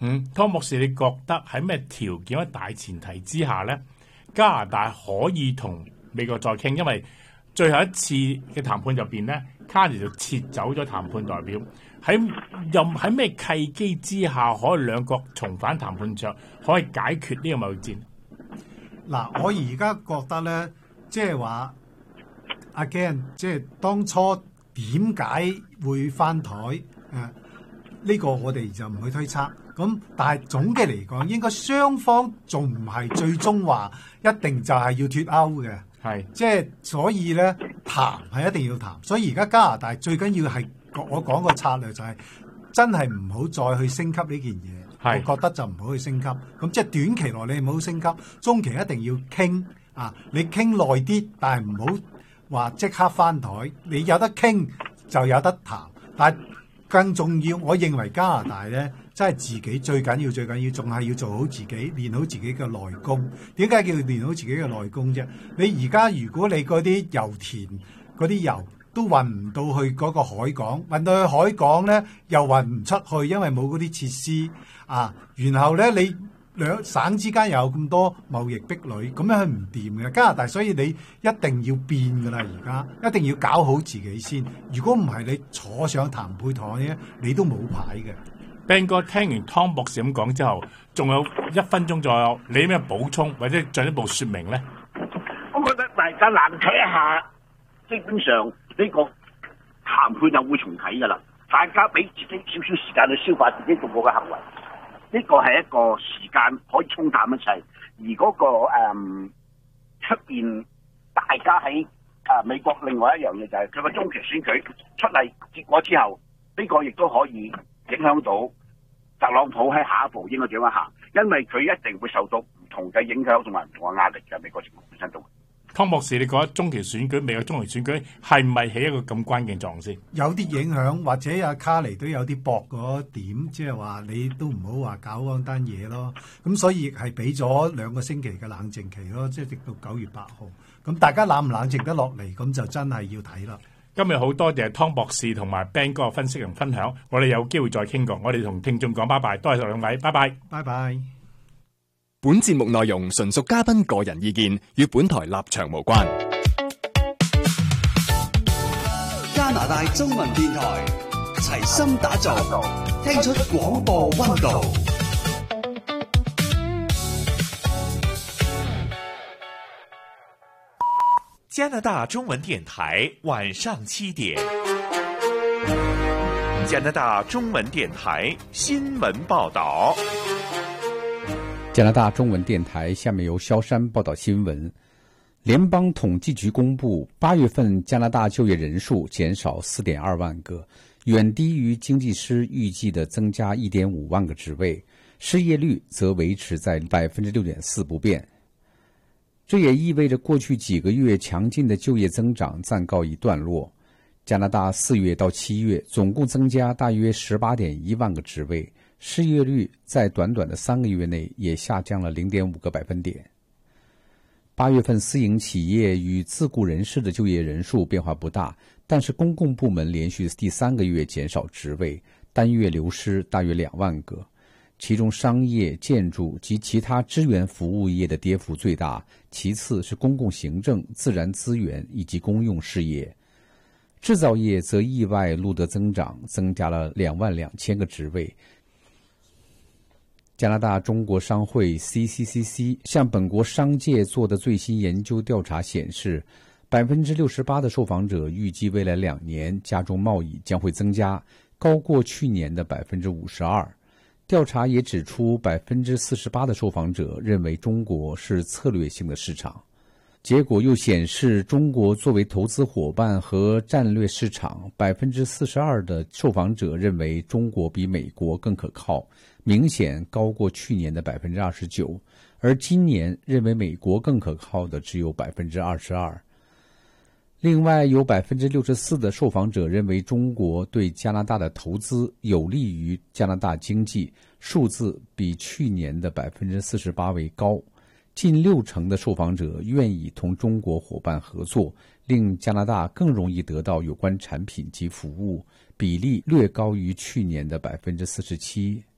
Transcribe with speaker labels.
Speaker 1: 湯博士，你覺得喺咩條件或者大前提之下咧，加拿大可以同美國再傾？因為最後一次嘅談判入邊咧，卡尼就撤走咗談判代表。喺咩契機之下，可以兩國重返談判桌，可以解決呢個貿易戰？
Speaker 2: 嗱，我而家覺得咧，即係話 again， 即係當初點解會翻台？呢個我哋就唔去推測。咁但係總嘅嚟講，應該雙方仲唔係最終話一定就係要脫歐嘅。係，即係所以咧，談係一定要談。所以而家加拿大最緊要係我講個策略就係真係唔好再去升級呢件嘢。我覺得就唔好去升級。咁即係短期內你唔好升級，中期一定要傾啊！你傾耐啲，但係唔好話即刻翻台。你有得傾就有得談，但係更重要，我認為加拿大咧，真係自己最緊要，仲係要做好自己，練好自己嘅內功。點解叫練好自己嘅內功啫？你而家如果你嗰啲油田嗰啲油都運唔到去嗰個海港，運到去海港咧又運唔出去，因為冇嗰啲設施啊。然後咧你兩省之間有咁多貿易壁壘，咁樣係唔掂嘅。加拿大，所以你一定要變㗎啦，而家一定要搞好自己先。如果唔係，你坐上談判台咧，你都冇牌嘅。
Speaker 1: Ben 哥聽完湯博士咁講之後，仲有1分鐘左右，你有咩補充或者進一步說明咧？
Speaker 3: 我覺得大家冷卻一下，基本上呢個談判就會重啟㗎啦。大家俾自己少少時間去消化自己做過嘅行為。呢個係一個時間可以沖淡一切，而嗰個出邊大家喺美國另外一樣嘢就係佢個中期選舉出嚟結果之後，呢個亦都可以影響到特朗普喺下一步應該點樣行，因為佢一定會受到唔同嘅影響同埋唔同嘅壓力嘅美國情況本身都。
Speaker 1: 湯博士，你覺得中期選舉美國中期選舉係咪起一個咁關鍵作用先？
Speaker 2: 有啲影響，或者阿卡尼都有啲搏嗰點，即係話你都唔好話搞嗰單嘢咯。咁所以亦係俾咗2個星期嘅冷靜期咯，即係直到9月8號。咁大家冷唔冷靜得落嚟，咁就真係要睇啦。
Speaker 1: 今日好多謝湯博士同埋 Ben 哥嘅分析同分享，我哋有機會再傾過。我哋同聽眾講拜拜，多謝兩位，拜拜，
Speaker 2: 拜拜。
Speaker 4: 本節目內容純屬嘉賓個人意見，與本台立場無關。
Speaker 5: 加拿大中文電台齊心打造，聽出廣播溫度。
Speaker 6: 加拿大中文電台晚上7點，加拿大中文電台新聞報道。
Speaker 7: 加拿大中文電台下面由蕭山報道新聞。聯邦統計局公布8月份加拿大就業人數減少 4.2 萬個，遠低於經濟師預計的增加 1.5 萬個職位，失業率則維持在 6.4% 不變。這也意味着過去幾個月強勁的就業增長暫告一段落。加拿大4月到7月總共增加大約 18.1 萬個職位，失業率在短短的3個月內也下降了 0.5 個百分點。8月份私營企業與自雇人士的就業人數變化不大，但是公共部門連續第3個月減少職位，單月流失大約2萬個。其中商業、建築及其他支援服務業的跌幅最大，其次是公共行政、自然資源以及公用事業。製造業則意外錄得增長，增加了22000個職位。加拿大中國商會 CCCC 向本國商界做的最新研究調查顯示，68%的受訪者預計未來2年加中貿易將會增加，高過去年的52%。調查也指出，48%的受訪者認為中國是策略性的市場。結果又顯示，中國作為投資夥伴和戰略市場，42%的受訪者認為中國比美國更可靠，明顯高過去年的29%，而今年認為美國更可靠的只有22%。另外，有64%的受訪者認為中國對加拿大的投資有利於加拿大經濟，數字比去年的48%為高。近60%的受訪者願意同中國夥伴合作，令加拿大更容易得到有關產品及服務，比例略高於去年的47%。